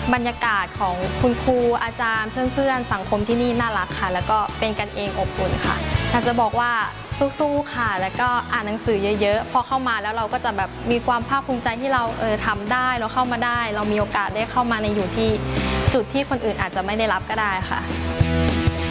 บรรยากาศของคุณครูอาจารย์เพื่อนๆสังคมที่นี่น่ารักค่ะแล้วก็เป็นกันเองอบอุ่นค่ะอยากจะบอกว่าสู้ๆค่ะแล้วก็อ่านหนังสือเยอะๆพอเข้ามาแล้วเราก็จะแบบมีความภาคภูมิใจที่เราทำได้เราเข้ามาได้เรามีโอกาสได้เข้ามาในอยู่ที่จุดที่คนอื่นอาจจะไม่ได้รับก็ได้ค่ะ